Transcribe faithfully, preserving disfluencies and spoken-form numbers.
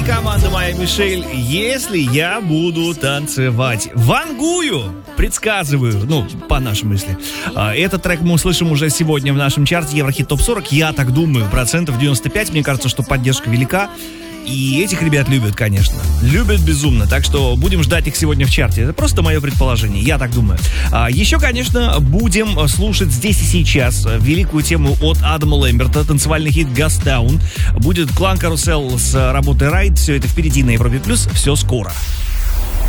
команда моя Мишель, если я буду танцевать. Вангую, предсказываю, ну, по нашей мысли. Этот трек мы услышим уже сегодня в нашем чарте Еврохит топ сорок. Я так думаю, процентов девяносто пять. Мне кажется, что поддержка велика. И этих ребят любят, конечно. Любят безумно. Так что будем ждать их сегодня в чарте. Это просто мое предположение, я так думаю. а, Еще, конечно, будем слушать здесь и сейчас великую тему от Адама Лэмберта. Танцевальный хит «Ghost Town». Будет клан Карусел с работой Райд. Все это впереди на Европе Плюс. Все скоро.